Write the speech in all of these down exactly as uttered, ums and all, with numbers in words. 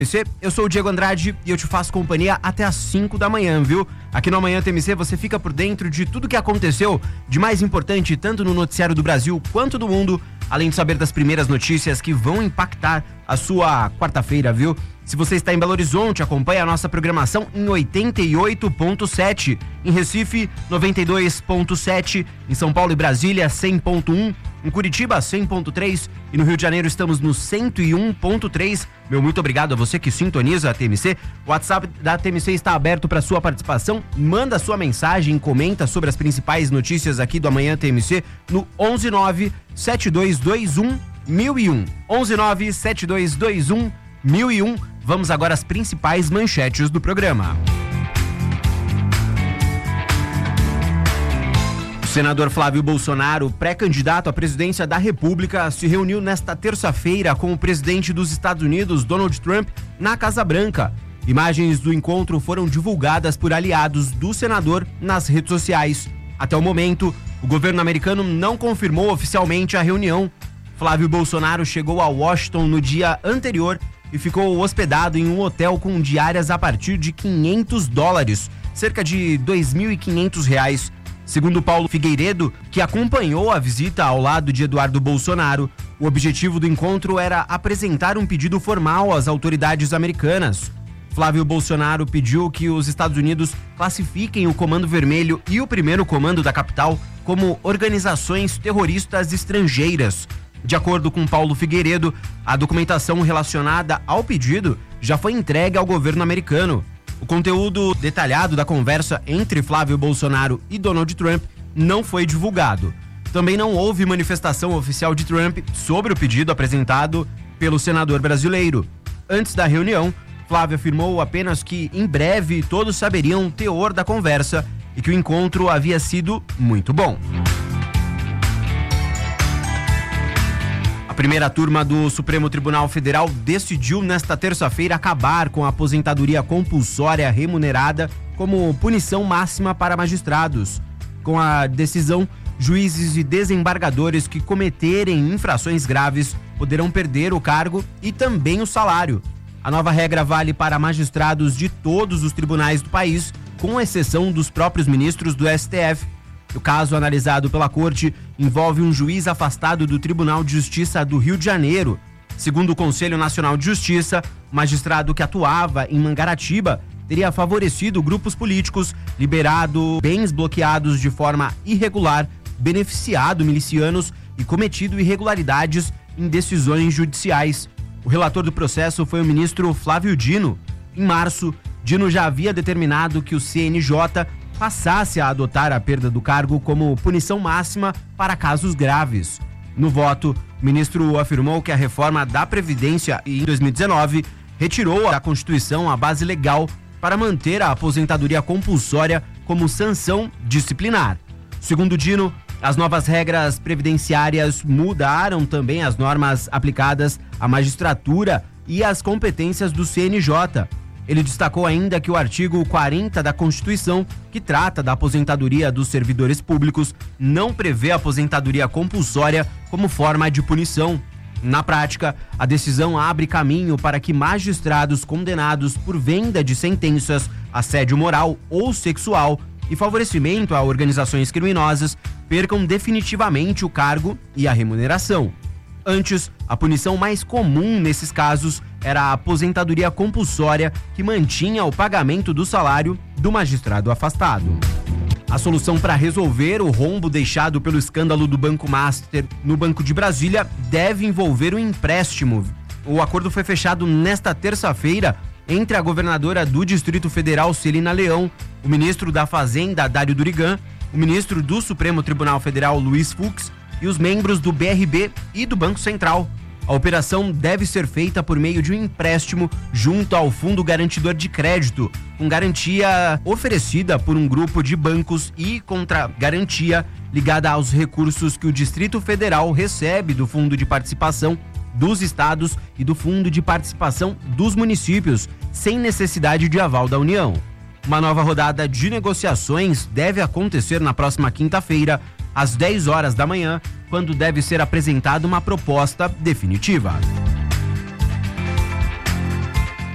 Eu sou o Diego Andrade e eu te faço companhia até às cinco da manhã, viu? Aqui no Amanhã T M C você fica por dentro de tudo que aconteceu de mais importante tanto no noticiário do Brasil quanto do mundo, além de saber das primeiras notícias que vão impactar a sua quarta-feira, viu? Se você está em Belo Horizonte, acompanhe a nossa programação em oitenta e oito ponto sete, em Recife noventa e dois ponto sete, em São Paulo e Brasília cem ponto um, em Curitiba cem ponto três e no Rio de Janeiro estamos no cento e um ponto três. Meu muito obrigado a você que sintoniza a T M C. O WhatsApp da T M C está aberto para sua participação. Manda sua mensagem, comenta sobre as principais notícias aqui do Amanhã T M C no onze nove sete dois dois um mil e um. onze nove sete dois dois um mil e um. Vamos agora às principais manchetes do programa. O senador Flávio Bolsonaro, pré-candidato à presidência da República, se reuniu nesta terça-feira com o presidente dos Estados Unidos, Donald Trump, na Casa Branca. Imagens do encontro foram divulgadas por aliados do senador nas redes sociais. Até o momento, o governo americano não confirmou oficialmente a reunião. Flávio Bolsonaro chegou a Washington no dia anterior e ficou hospedado em um hotel com diárias a partir de quinhentos dólares, cerca de dois mil e quinhentos reais. Segundo Paulo Figueiredo, que acompanhou a visita ao lado de Eduardo Bolsonaro, o objetivo do encontro era apresentar um pedido formal às autoridades americanas. Flávio Bolsonaro pediu que os Estados Unidos classifiquem o Comando Vermelho e o Primeiro Comando da capital como organizações terroristas estrangeiras. De acordo com Paulo Figueiredo, a documentação relacionada ao pedido já foi entregue ao governo americano. O conteúdo detalhado da conversa entre Flávio Bolsonaro e Donald Trump não foi divulgado. Também não houve manifestação oficial de Trump sobre o pedido apresentado pelo senador brasileiro. Antes da reunião, Flávio afirmou apenas que, em breve, todos saberiam o teor da conversa e que o encontro havia sido muito bom. A primeira turma do Supremo Tribunal Federal decidiu nesta terça-feira acabar com a aposentadoria compulsória remunerada como punição máxima para magistrados. Com a decisão, juízes e desembargadores que cometerem infrações graves poderão perder o cargo e também o salário. A nova regra vale para magistrados de todos os tribunais do país, com exceção dos próprios ministros do S T F. O caso analisado pela corte envolve um juiz afastado do Tribunal de Justiça do Rio de Janeiro. Segundo o Conselho Nacional de Justiça, o magistrado que atuava em Mangaratiba teria favorecido grupos políticos, liberado bens bloqueados de forma irregular, beneficiado milicianos e cometido irregularidades em decisões judiciais. O relator do processo foi o ministro Flávio Dino. Em março, Dino já havia determinado que o C N J passasse a adotar a perda do cargo como punição máxima para casos graves. No voto, o ministro afirmou que a reforma da Previdência em dois mil e dezenove retirou da Constituição a base legal para manter a aposentadoria compulsória como sanção disciplinar. Segundo Dino, as novas regras previdenciárias mudaram também as normas aplicadas à magistratura e às competências do C N J. Ele destacou ainda que o artigo quarenta da Constituição, que trata da aposentadoria dos servidores públicos, não prevê aposentadoria compulsória como forma de punição. Na prática, a decisão abre caminho para que magistrados condenados por venda de sentenças, assédio moral ou sexual e favorecimento a organizações criminosas percam definitivamente o cargo e a remuneração. Antes, a punição mais comum nesses casos era a aposentadoria compulsória, que mantinha o pagamento do salário do magistrado afastado. A solução para resolver o rombo deixado pelo escândalo do Banco Master no Banco de Brasília deve envolver um empréstimo. O acordo foi fechado nesta terça-feira entre a governadora do Distrito Federal, Celina Leão, o ministro da Fazenda, Dário Durigan, o ministro do Supremo Tribunal Federal, Luiz Fux, e os membros do B R B e do Banco Central. A operação deve ser feita por meio de um empréstimo junto ao Fundo Garantidor de Crédito, com garantia oferecida por um grupo de bancos e contra garantia ligada aos recursos que o Distrito Federal recebe do Fundo de Participação dos Estados e do Fundo de Participação dos Municípios, sem necessidade de aval da União. Uma nova rodada de negociações deve acontecer na próxima quinta-feira, às dez horas da manhã, quando deve ser apresentada uma proposta definitiva.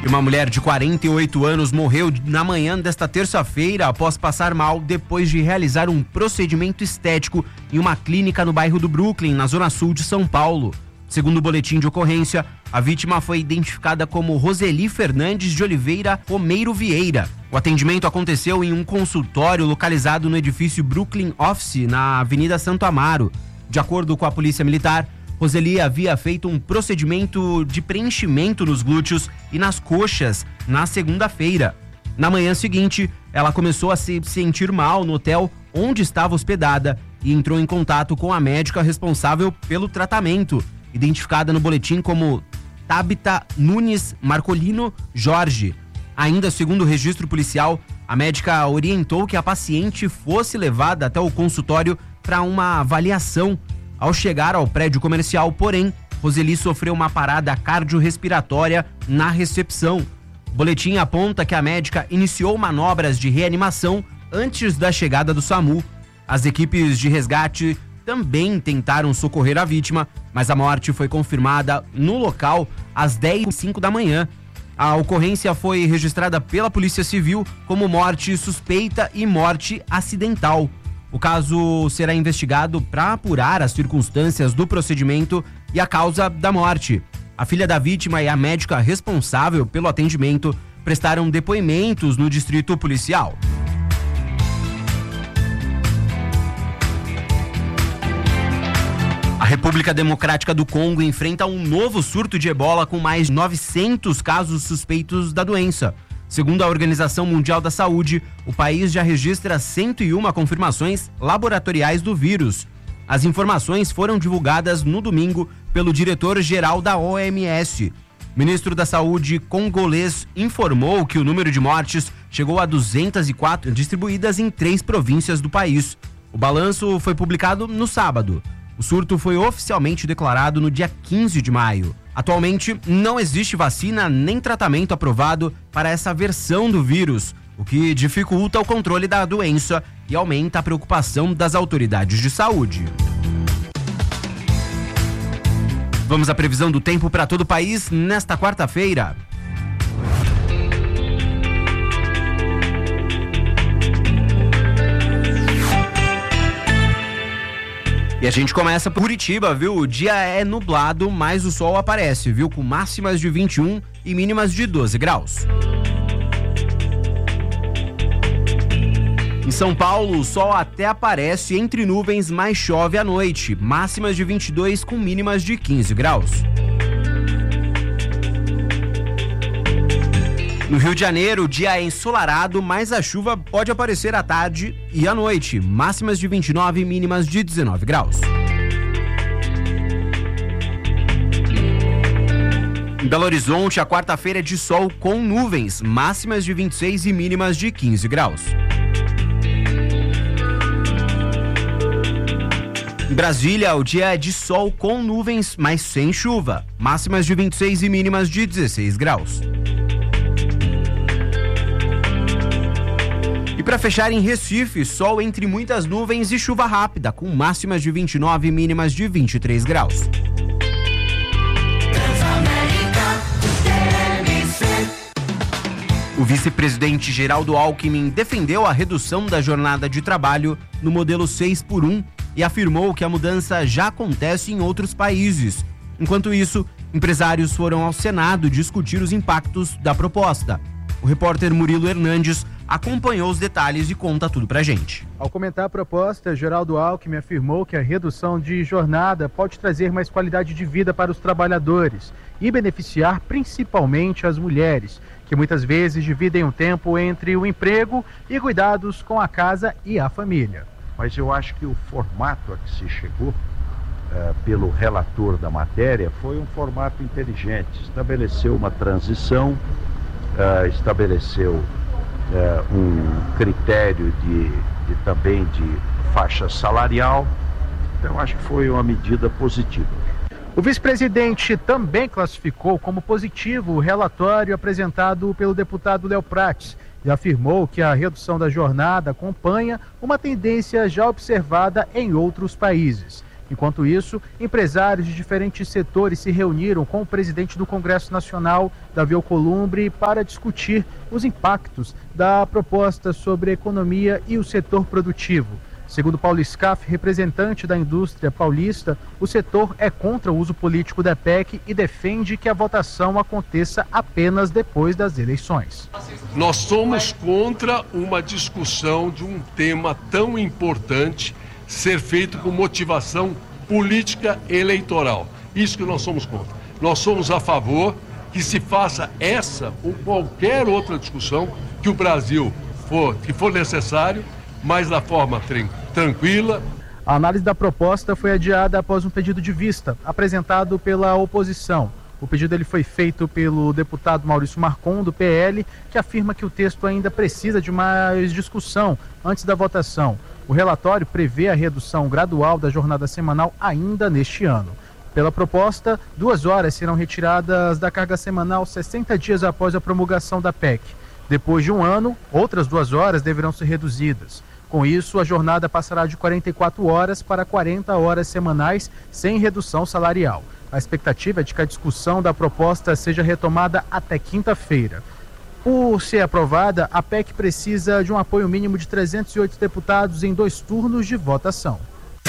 E uma mulher de quarenta e oito anos morreu na manhã desta terça-feira após passar mal depois de realizar um procedimento estético em uma clínica no bairro do Brooklyn, na zona sul de São Paulo. Segundo o boletim de ocorrência, a vítima foi identificada como Roseli Fernandes de Oliveira Romeiro Vieira. O atendimento aconteceu em um consultório localizado no edifício Brooklyn Office, na Avenida Santo Amaro. De acordo com a Polícia Militar, Roseli havia feito um procedimento de preenchimento nos glúteos e nas coxas na segunda-feira. Na manhã seguinte, ela começou a se sentir mal no hotel onde estava hospedada e entrou em contato com a médica responsável pelo tratamento, identificada no boletim como Tabita Nunes Marcolino Jorge. Ainda segundo o registro policial, a médica orientou que a paciente fosse levada até o consultório para uma avaliação. Ao chegar ao prédio comercial, porém, Roseli sofreu uma parada cardiorrespiratória na recepção. O boletim aponta que a médica iniciou manobras de reanimação antes da chegada do SAMU. As equipes de resgate também tentaram socorrer a vítima, mas a morte foi confirmada no local às dez e cinco da manhã. A ocorrência foi registrada pela Polícia Civil como morte suspeita e morte acidental. O caso será investigado para apurar as circunstâncias do procedimento e a causa da morte. A filha da vítima e a médica responsável pelo atendimento prestaram depoimentos no distrito policial. A República Democrática do Congo enfrenta um novo surto de ebola com mais de novecentos casos suspeitos da doença. Segundo a Organização Mundial da Saúde, o país já registra cento e uma confirmações laboratoriais do vírus. As informações foram divulgadas no domingo pelo diretor-geral da O M S. O ministro da Saúde congolês informou que o número de mortes chegou a duzentas e quatro, distribuídas em três províncias do país. O balanço foi publicado no sábado. O surto foi oficialmente declarado no dia quinze de maio. Atualmente, não existe vacina nem tratamento aprovado para essa versão do vírus, o que dificulta o controle da doença e aumenta a preocupação das autoridades de saúde. Vamos à previsão do tempo para todo o país nesta quarta-feira. E a gente começa por Curitiba, viu? O dia é nublado, mas o sol aparece, viu? Com máximas de vinte e um e mínimas de doze graus. Em São Paulo, o sol até aparece entre nuvens, mas chove à noite. Máximas de vinte e dois com mínimas de quinze graus. No Rio de Janeiro, o dia é ensolarado, mas a chuva pode aparecer à tarde e à noite. Máximas de vinte e nove e mínimas de dezenove graus. Em Belo Horizonte, a quarta-feira é de sol com nuvens. Máximas de vinte e seis e mínimas de quinze graus. Em Brasília, o dia é de sol com nuvens, mas sem chuva. Máximas de vinte e seis e mínimas de dezesseis graus. E para fechar, em Recife, sol entre muitas nuvens e chuva rápida, com máximas de vinte e nove e mínimas de vinte e três graus. O vice-presidente Geraldo Alckmin defendeu a redução da jornada de trabalho no modelo seis por um e afirmou que a mudança já acontece em outros países. Enquanto isso, empresários foram ao Senado discutir os impactos da proposta. O repórter Murilo Hernandes acompanhou os detalhes e conta tudo pra gente. Ao comentar a proposta, Geraldo Alckmin afirmou que a redução de jornada pode trazer mais qualidade de vida para os trabalhadores e beneficiar principalmente as mulheres, que muitas vezes dividem o tempo entre o emprego e cuidados com a casa e a família. Mas eu acho que o formato a que se chegou uh, pelo relator da matéria foi um formato inteligente. Estabeleceu uma transição, uh, estabeleceu uh, um critério de, de também de faixa salarial. Então acho que foi uma medida positiva. O vice-presidente também classificou como positivo o relatório apresentado pelo deputado Léo Prates e afirmou que a redução da jornada acompanha uma tendência já observada em outros países. Enquanto isso, empresários de diferentes setores se reuniram com o presidente do Congresso Nacional, Davi Alcolumbre, para discutir os impactos da proposta sobre a economia e o setor produtivo. Segundo Paulo Scaff, representante da indústria paulista, o setor é contra o uso político da P E C e defende que a votação aconteça apenas depois das eleições. Nós somos contra uma discussão de um tema tão importante ser feito com motivação política eleitoral. Isso que nós somos contra. Nós somos a favor que se faça essa ou qualquer outra discussão que o Brasil for, que for necessário, mas da forma tranquila. A análise da proposta foi adiada após um pedido de vista apresentado pela oposição. O pedido ele foi feito pelo deputado Maurício Marcon, do P L, que afirma que o texto ainda precisa de mais discussão antes da votação. O relatório prevê a redução gradual da jornada semanal ainda neste ano. Pela proposta, duas horas serão retiradas da carga semanal sessenta dias após a promulgação da P E C. Depois de um ano, outras duas horas deverão ser reduzidas. Com isso, a jornada passará de quarenta e quatro horas para quarenta horas semanais, sem redução salarial. A expectativa é de que a discussão da proposta seja retomada até quinta-feira. Por ser aprovada, a P E C precisa de um apoio mínimo de trezentos e oito deputados em dois turnos de votação.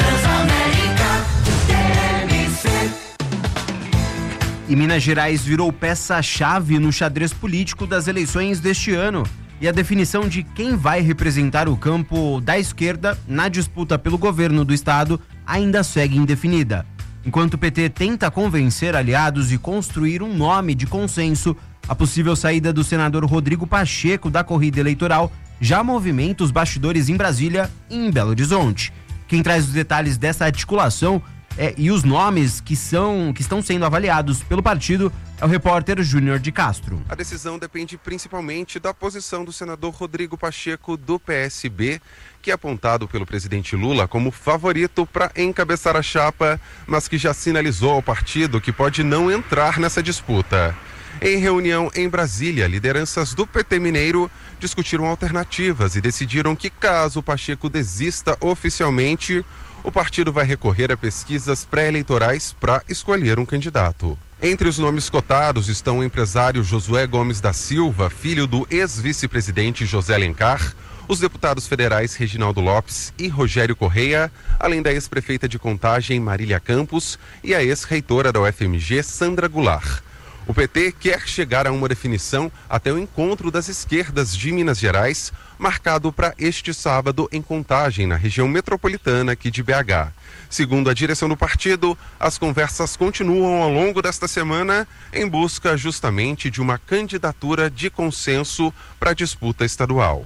E Minas Gerais virou peça-chave no xadrez político das eleições deste ano. E a definição de quem vai representar o campo da esquerda na disputa pelo governo do estado ainda segue indefinida. Enquanto o P T tenta convencer aliados e construir um nome de consenso, a possível saída do senador Rodrigo Pacheco da corrida eleitoral já movimenta os bastidores em Brasília e em Belo Horizonte. Quem traz os detalhes dessa articulação é, e os nomes que, são, que estão sendo avaliados pelo partido é o repórter Júnior de Castro. A decisão depende principalmente da posição do senador Rodrigo Pacheco, do P S B, que é apontado pelo presidente Lula como favorito para encabeçar a chapa, mas que já sinalizou ao partido que pode não entrar nessa disputa. Em reunião em Brasília, lideranças do P T mineiro discutiram alternativas e decidiram que, caso Pacheco desista oficialmente, o partido vai recorrer a pesquisas pré-eleitorais para escolher um candidato. Entre os nomes cotados estão o empresário Josué Gomes da Silva, filho do ex-vice-presidente José Alencar, os deputados federais Reginaldo Lopes e Rogério Correia, além da ex-prefeita de Contagem Marília Campos e a ex-reitora da U F M G Sandra Goulart. O P T quer chegar a uma definição até o encontro das esquerdas de Minas Gerais, marcado para este sábado em Contagem, na região metropolitana aqui de B H. Segundo a direção do partido, as conversas continuam ao longo desta semana em busca justamente de uma candidatura de consenso para a disputa estadual.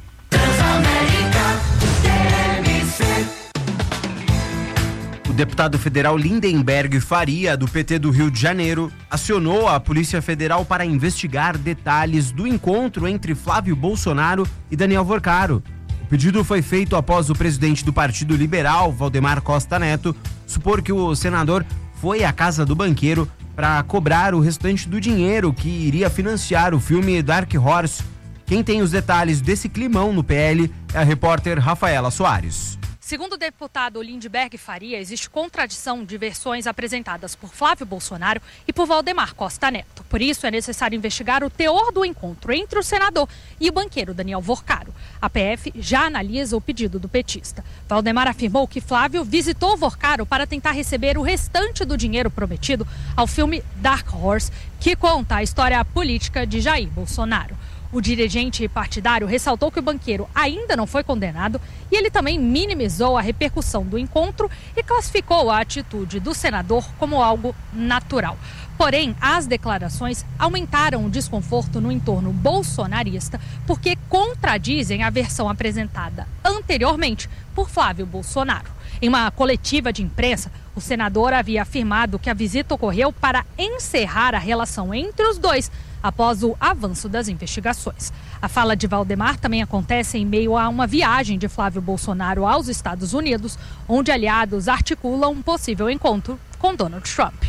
O deputado federal Lindenberg Faria, do P T do Rio de Janeiro, acionou a Polícia Federal para investigar detalhes do encontro entre Flávio Bolsonaro e Daniel Vorcaro. O pedido foi feito após o presidente do Partido Liberal, Valdemar Costa Neto, supor que o senador foi à casa do banqueiro para cobrar o restante do dinheiro que iria financiar o filme Dark Horse. Quem tem os detalhes desse climão no P L é a repórter Rafaela Soares. Segundo o deputado Lindenberg Faria, existe contradição de versões apresentadas por Flávio Bolsonaro e por Valdemar Costa Neto. Por isso, é necessário investigar o teor do encontro entre o senador e o banqueiro Daniel Vorcaro. A P F já analisa o pedido do petista. Valdemar afirmou que Flávio visitou Vorcaro para tentar receber o restante do dinheiro prometido ao filme Dark Horse, que conta a história política de Jair Bolsonaro. O dirigente partidário ressaltou que o banqueiro ainda não foi condenado e ele também minimizou a repercussão do encontro e classificou a atitude do senador como algo natural. Porém, as declarações aumentaram o desconforto no entorno bolsonarista porque contradizem a versão apresentada anteriormente por Flávio Bolsonaro. Em uma coletiva de imprensa, o senador havia afirmado que a visita ocorreu para encerrar a relação entre os dois após o avanço das investigações. A fala de Valdemar também acontece em meio a uma viagem de Flávio Bolsonaro aos Estados Unidos, onde aliados articulam um possível encontro com Donald Trump.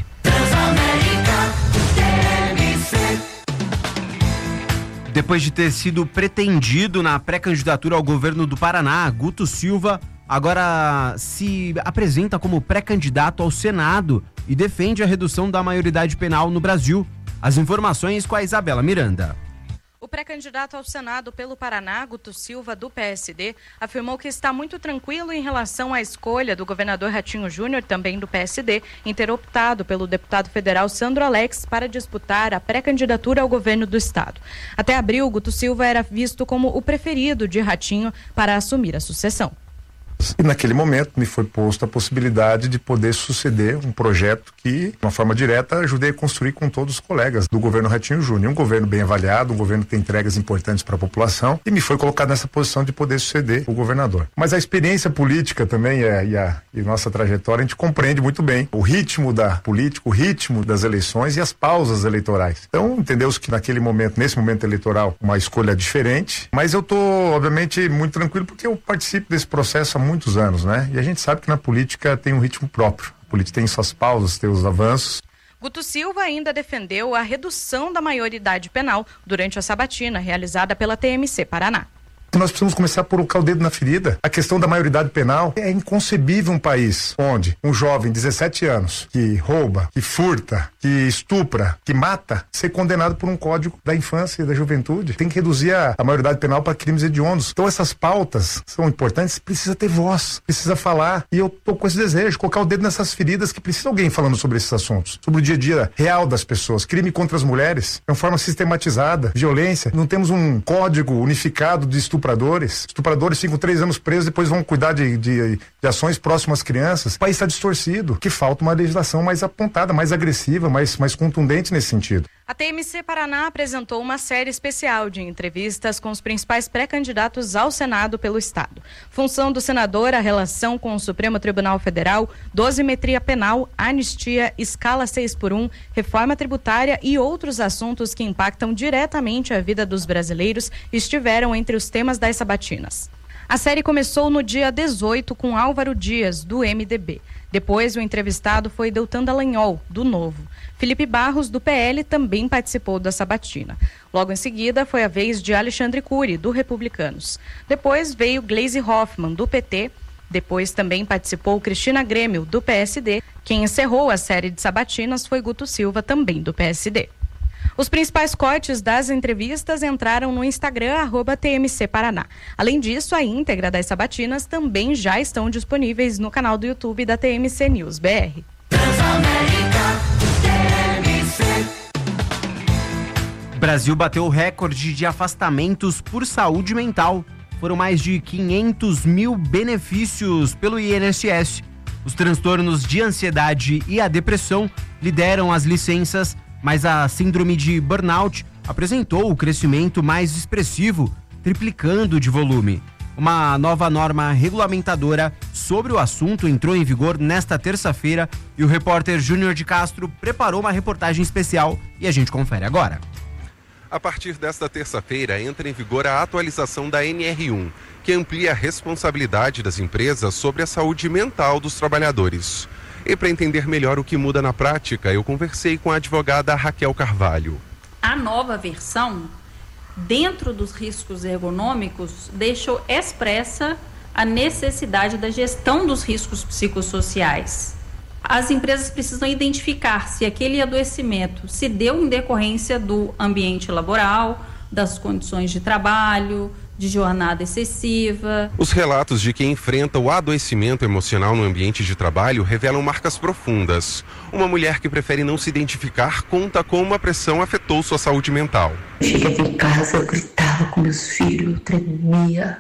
Depois de ter sido pretendido na pré-candidatura ao governo do Paraná, Guto Silva agora se apresenta como pré-candidato ao Senado e defende a redução da maioridade penal no Brasil. As informações com a Isabela Miranda. O pré-candidato ao Senado pelo Paraná, Guto Silva, do P S D, afirmou que está muito tranquilo em relação à escolha do governador Ratinho Júnior, também do P S D, em ter optado pelo deputado federal Sandro Alex para disputar a pré-candidatura ao governo do estado. Até abril, Guto Silva era visto como o preferido de Ratinho para assumir a sucessão. E naquele momento me foi posta a possibilidade de poder suceder um projeto que, de uma forma direta, ajudei a construir com todos os colegas do governo Ratinho Júnior. Um governo bem avaliado, um governo que tem entregas importantes para a população, e me foi colocado nessa posição de poder suceder o governador. Mas a experiência política também é, e, a, e nossa trajetória, a gente compreende muito bem o ritmo da política, o ritmo das eleições e as pausas eleitorais. Então, entendeu-se que naquele momento, nesse momento eleitoral, uma escolha diferente, mas eu estou, obviamente, muito tranquilo porque eu participo desse processo há muito muitos anos, né? E a gente sabe que na política tem um ritmo próprio. A política tem suas pausas, tem os avanços. Guto Silva ainda defendeu a redução da maioridade penal durante a sabatina realizada pela T M C Paraná. Nós precisamos começar a colocar o dedo na ferida. A questão da maioridade penal é inconcebível um país onde um jovem de dezessete anos que rouba, que furta, que estupra, que mata, ser condenado por um código da infância e da juventude. Tem que reduzir a, a maioridade penal para crimes hediondos. Então essas pautas são importantes, precisa ter voz, precisa falar. E eu tô com esse desejo, colocar o dedo nessas feridas que precisa alguém falando sobre esses assuntos. Sobre o dia a dia real das pessoas. Crime contra as mulheres, de uma forma sistematizada, violência. Não temos um código unificado de estupro Estupradores. Estupradores ficam três anos presos, depois vão cuidar de, de, de ações próximas às crianças. O país está distorcido, que falta uma legislação mais apontada, mais agressiva, mais, mais contundente nesse sentido. A T M C Paraná apresentou uma série especial de entrevistas com os principais pré-candidatos ao Senado pelo Estado. Função do senador, a relação com o Supremo Tribunal Federal, dosimetria penal, anistia, escala seis por um, reforma tributária e outros assuntos que impactam diretamente a vida dos brasileiros estiveram entre os temas das sabatinas. A série começou no dia dezoito com Álvaro Dias, do M D B. Depois, o entrevistado foi Deltan Dallagnol, do Novo. Felipe Barros, do P L, também participou da sabatina. Logo em seguida, foi a vez de Alexandre Cury, do Republicanos. Depois veio Gleisi Hoffmann, do P T. Depois também participou Cristina Grêmio, do P S D. Quem encerrou a série de sabatinas foi Guto Silva, também do P S D. Os principais cortes das entrevistas entraram no Instagram, arroba T M C Paraná. Além disso, a íntegra das sabatinas também já estão disponíveis no canal do YouTube da T M C News B R. Brasil bateu o recorde de afastamentos por saúde mental. Foram mais de quinhentos mil benefícios pelo I N S S. Os transtornos de ansiedade e a depressão lideram as licenças, mas a síndrome de burnout apresentou o crescimento mais expressivo, triplicando de volume. Uma nova norma regulamentadora sobre o assunto entrou em vigor nesta terça-feira e o repórter Júnior de Castro preparou uma reportagem especial e a gente confere agora. A partir desta terça-feira entra em vigor a atualização da N R um, que amplia a responsabilidade das empresas sobre a saúde mental dos trabalhadores. E para entender melhor o que muda na prática, eu conversei com a advogada Raquel Carvalho. A nova versão, dentro dos riscos ergonômicos, deixou expressa a necessidade da gestão dos riscos psicossociais. As empresas precisam identificar se aquele adoecimento se deu em decorrência do ambiente laboral, das condições de trabalho, de jornada excessiva. Os relatos de quem enfrenta o adoecimento emocional no ambiente de trabalho revelam marcas profundas. Uma mulher que prefere não se identificar conta como a pressão afetou sua saúde mental. Eu chegava em casa, eu gritava com meus filhos, eu tremia.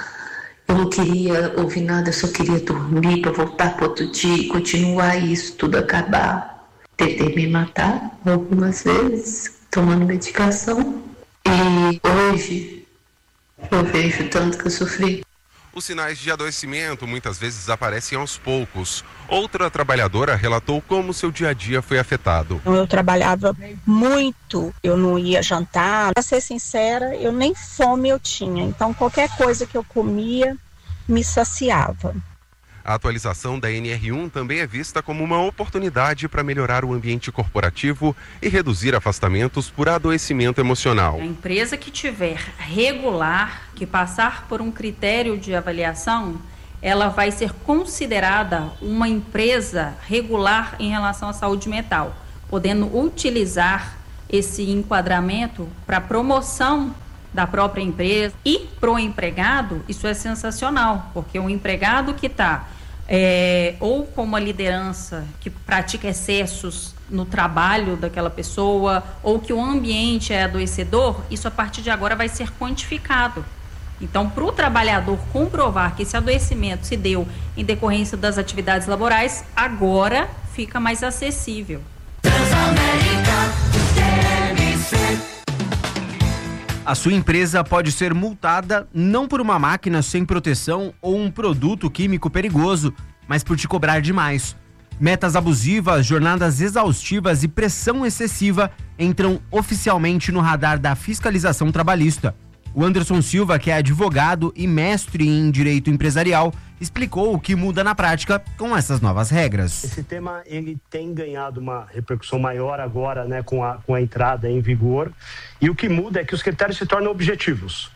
Eu não queria ouvir nada, eu só queria dormir para voltar para outro dia e continuar isso tudo acabar. Tentei me matar algumas vezes, tomando medicação. E hoje eu vejo tanto que eu sofri. Os sinais de adoecimento muitas vezes aparecem aos poucos. Outra trabalhadora relatou como seu dia a dia foi afetado. Eu trabalhava muito, eu não ia jantar. Para ser sincera, eu nem fome eu tinha. Então qualquer coisa que eu comia me saciava. A atualização da N R um também é vista como uma oportunidade para melhorar o ambiente corporativo e reduzir afastamentos por adoecimento emocional. A empresa que tiver regular, que passar por um critério de avaliação, ela vai ser considerada uma empresa regular em relação à saúde mental, podendo utilizar esse enquadramento para promoção da própria empresa. E para o empregado, isso é sensacional, porque o empregado que está é, ou com uma liderança que pratica excessos no trabalho daquela pessoa, ou que o ambiente é adoecedor, isso a partir de agora vai ser quantificado. Então, para o trabalhador comprovar que esse adoecimento se deu em decorrência das atividades laborais, agora fica mais acessível. A sua empresa pode ser multada não por uma máquina sem proteção ou um produto químico perigoso, mas por te cobrar demais. Metas abusivas, jornadas exaustivas e pressão excessiva entram oficialmente no radar da fiscalização trabalhista. O Anderson Silva, que é advogado e mestre em direito empresarial, explicou o que muda na prática com essas novas regras. Esse tema ele tem ganhado uma repercussão maior agora, né, com a, com a entrada em vigor, e o que muda é que os critérios se tornam objetivos.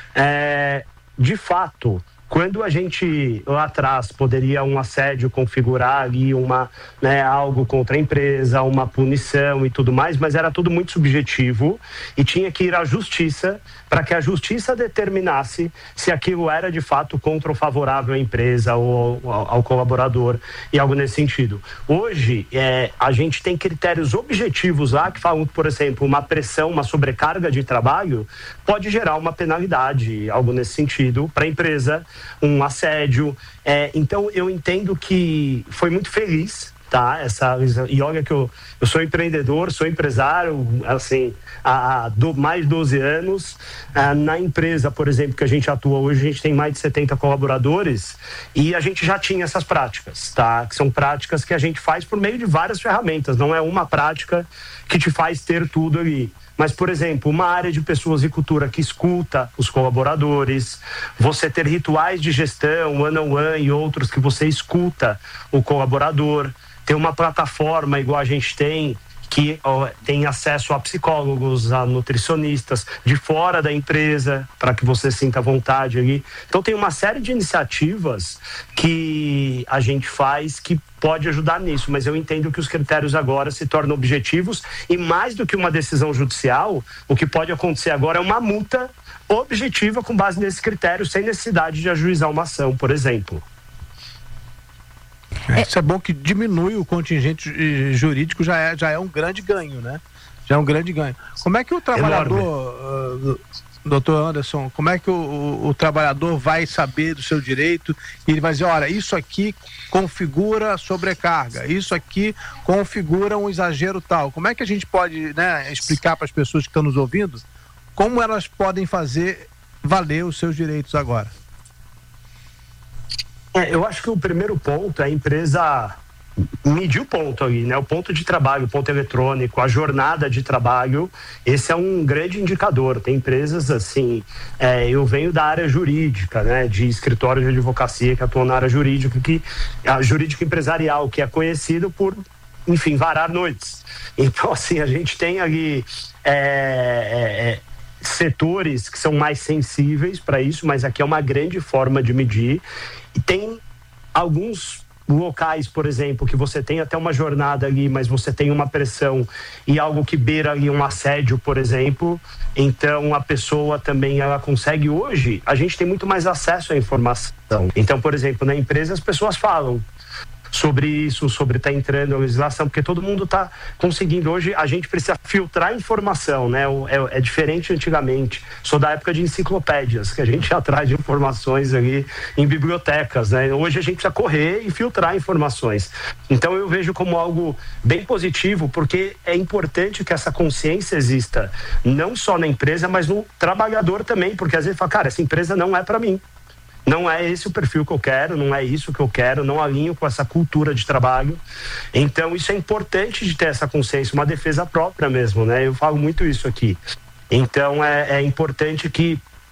É, de fato, quando a gente lá atrás poderia um assédio configurar ali uma, né, algo contra a empresa, uma punição e tudo mais, mas era tudo muito subjetivo e tinha que ir à justiça para que a justiça determinasse se aquilo era de fato contra ou favorável à empresa ou ao, ao colaborador e algo nesse sentido. Hoje, é, a gente tem critérios objetivos lá que falam, por exemplo, uma pressão, uma sobrecarga de trabalho pode gerar uma penalidade, algo nesse sentido, para a empresa, um assédio. É, então, eu entendo que foi muito feliz, tá? Essa, e olha que eu, eu sou empreendedor, sou empresário, assim, há, há do, mais de doze anos. Ah, na empresa, por exemplo, que a gente atua hoje, a gente tem mais de setenta colaboradores e a gente já tinha essas práticas, tá? Que são práticas que a gente faz por meio de várias ferramentas, não é uma prática que te faz ter tudo ali. Mas, por exemplo, uma área de pessoas e cultura que escuta os colaboradores, você ter rituais de gestão, one-on-one e outros que você escuta o colaborador, ter uma plataforma igual a gente tem, que ó, tem acesso a psicólogos, a nutricionistas de fora da empresa, para que você sinta vontade ali. Então tem uma série de iniciativas que a gente faz que pode ajudar nisso, mas eu entendo que os critérios agora se tornam objetivos e mais do que uma decisão judicial, o que pode acontecer agora é uma multa objetiva com base nesses critérios, sem necessidade de ajuizar uma ação, por exemplo. É. Isso é bom que diminui o contingente jurídico, já é, já é um grande ganho, né? Já é um grande ganho. Como é que o trabalhador, uh, doutor Anderson, como é que o, o, o trabalhador vai saber do seu direito e ele vai dizer, olha, isso aqui configura sobrecarga, isso aqui configura um exagero tal. Como é que a gente pode, né, explicar para as pessoas que estão nos ouvindo como elas podem fazer valer os seus direitos agora? É, eu acho que o primeiro ponto é a empresa medir o ponto ali, né? O ponto de trabalho, o ponto eletrônico, a jornada de trabalho, esse é um grande indicador. Tem empresas assim, é, eu venho da área jurídica, né? De escritório de advocacia que atuam na área jurídica, que, a jurídica empresarial, que é conhecido por, enfim, varar noites. Então, assim, a gente tem ali é, é, setores que são mais sensíveis para isso, mas aqui é uma grande forma de medir. E tem alguns locais, por exemplo, que você tem até uma jornada ali, mas você tem uma pressão e algo que beira ali um assédio, por exemplo. Então, a pessoa também, ela consegue hoje, a gente tem muito mais acesso à informação. Então, por exemplo, na empresa as pessoas falam sobre isso, sobre estar tá entrando na legislação, porque todo mundo está conseguindo. Hoje a gente precisa filtrar informação, né? É, é diferente antigamente. Sou da época de enciclopédias, que a gente ia atrás de informações ali em bibliotecas, né? Hoje a gente precisa correr e filtrar informações. Então eu vejo como algo bem positivo, porque é importante que essa consciência exista, não só na empresa, mas no trabalhador também, porque às vezes fala, cara, essa empresa não é para mim. Não é esse o perfil que eu quero, não é isso que eu quero, não alinho com essa cultura de trabalho. Então, isso é importante de ter essa consciência, uma defesa própria mesmo, né? Eu falo muito isso aqui. Então, é, é importante que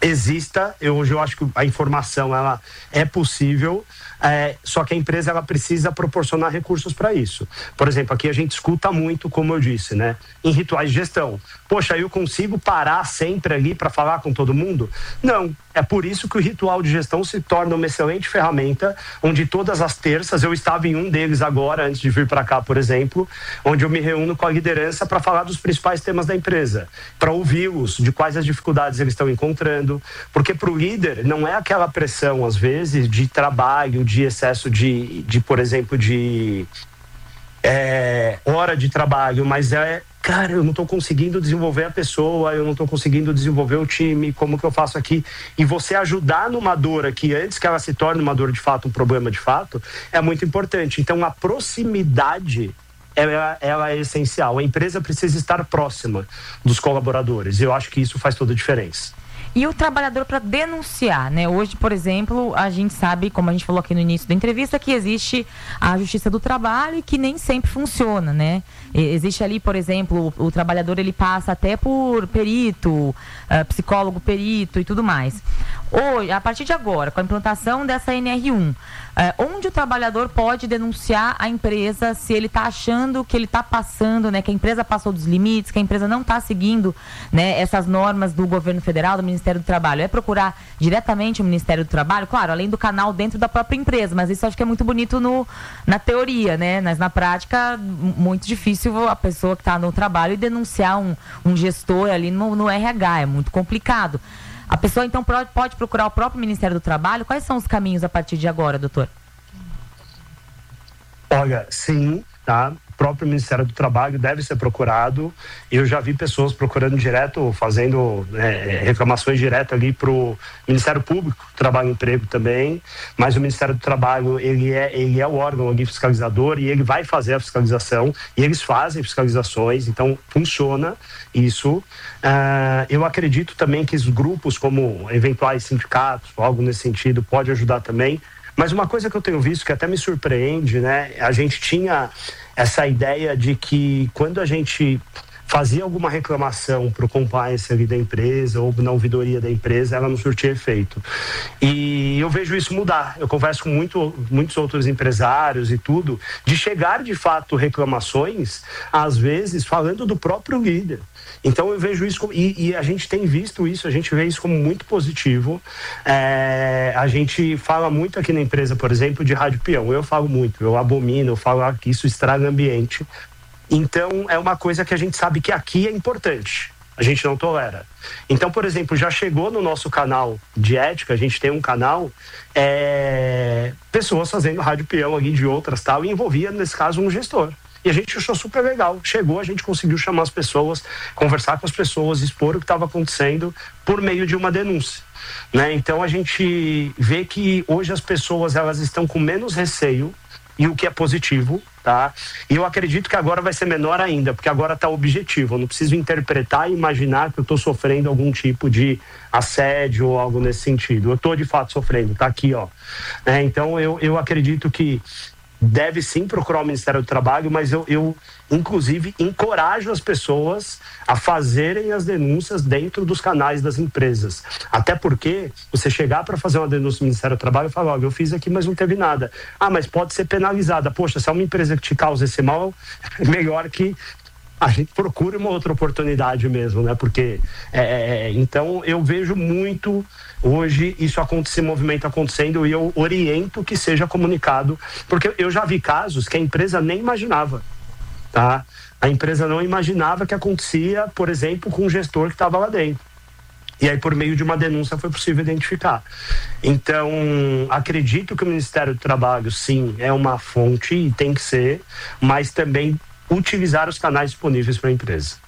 exista. Eu, hoje eu acho que a informação ela é possível, é, só que a empresa ela precisa proporcionar recursos para isso. Por exemplo, aqui a gente escuta muito, como eu disse, né, em rituais de gestão. Poxa, eu consigo parar sempre ali para falar com todo mundo? Não. É por isso que o ritual de gestão se torna uma excelente ferramenta, onde todas as terças, eu estava em um deles agora, antes de vir para cá, por exemplo, onde eu me reúno com a liderança para falar dos principais temas da empresa, para ouvi-los, de quais as dificuldades eles estão encontrando, porque para o líder não é aquela pressão, às vezes, de trabalho, de excesso de, de por exemplo, de é, hora de trabalho, mas é, cara, eu não estou conseguindo desenvolver a pessoa, eu não estou conseguindo desenvolver o time, como que eu faço aqui? E você ajudar numa dor aqui, antes que ela se torne uma dor de fato, um problema de fato, é muito importante. Então, a proximidade, ela, ela é essencial. A empresa precisa estar próxima dos colaboradores. Eu acho que isso faz toda a diferença. E o trabalhador para denunciar, né? Hoje, por exemplo, a gente sabe, como a gente falou aqui no início da entrevista, que existe a Justiça do Trabalho e que nem sempre funciona, né? Existe ali, por exemplo, o, o trabalhador ele passa até por perito, uh, psicólogo perito e tudo mais. Hoje, a partir de agora, com a implantação dessa N R um, uh, onde o trabalhador pode denunciar a empresa se ele está achando que ele está passando, né? Que a empresa passou dos limites, que a empresa não está seguindo, né, essas normas do governo federal, do Ministério do Trabalho. É procurar diretamente o Ministério do Trabalho, claro, além do canal dentro da própria empresa, mas isso acho que é muito bonito no, na teoria, né? Mas na prática, muito difícil a pessoa que está no trabalho e denunciar um, um gestor ali no, no R H, é muito complicado. A pessoa, então, pode procurar o próprio Ministério do Trabalho. Quais são os caminhos a partir de agora, doutor? Olha, sim, tá? O próprio Ministério do Trabalho deve ser procurado. Eu já vi pessoas procurando direto, fazendo é, reclamações direto ali para o Ministério Público, Trabalho e Emprego também, mas o Ministério do Trabalho, ele é, ele é o órgão ali fiscalizador e ele vai fazer a fiscalização, e eles fazem fiscalizações, então funciona isso. Uh, eu acredito também que os grupos, como eventuais sindicatos, ou algo nesse sentido, pode ajudar também. Mas uma coisa que eu tenho visto que até me surpreende, né? A gente tinha essa ideia de que quando a gente fazia alguma reclamação para o compliance ali da empresa ou na ouvidoria da empresa, ela não surtia efeito. E eu vejo isso mudar. Eu converso com muito, muitos outros empresários e tudo, de chegar de fato reclamações, às vezes falando do próprio líder. Então eu vejo isso, e, e a gente tem visto isso, a gente vê isso como muito positivo. É, a gente fala muito aqui na empresa, por exemplo, de rádio peão. Eu falo muito, eu abomino, eu falo que isso estraga o ambiente. Então é uma coisa que a gente sabe que aqui é importante, a gente não tolera. Então, por exemplo, já chegou no nosso canal de ética, a gente tem um canal, é, pessoas fazendo rádio peão ali de outras tal, e envolvia nesse caso um gestor. E a gente achou super legal. Chegou, a gente conseguiu chamar as pessoas, conversar com as pessoas, expor o que estava acontecendo por meio de uma denúncia, né? Então a gente vê que hoje as pessoas elas estão com menos receio, e o que é positivo, tá? E eu acredito que agora vai ser menor ainda, porque agora está objetivo. Eu não preciso interpretar e imaginar que eu estou sofrendo algum tipo de assédio ou algo nesse sentido. Eu estou de fato sofrendo, tá aqui, ó. É, então eu, eu acredito que deve sim procurar o Ministério do Trabalho, mas eu, eu inclusive encorajo as pessoas a fazerem as denúncias dentro dos canais das empresas, até porque você chegar para fazer uma denúncia no Ministério do Trabalho e falar, olha, eu fiz aqui, mas não teve nada. Ah, mas pode ser penalizada. Poxa, se é uma empresa que te causa esse mal, é melhor que a gente procure uma outra oportunidade mesmo, né? Porque, é, então, eu vejo muito hoje isso acontecer, movimento acontecendo, e eu oriento que seja comunicado, porque eu já vi casos que a empresa nem imaginava, tá? A empresa não imaginava que acontecia, por exemplo, com um gestor que estava lá dentro. E aí, por meio de uma denúncia, foi possível identificar. Então, acredito que o Ministério do Trabalho, sim, é uma fonte e tem que ser, mas também utilizar os canais disponíveis para a empresa.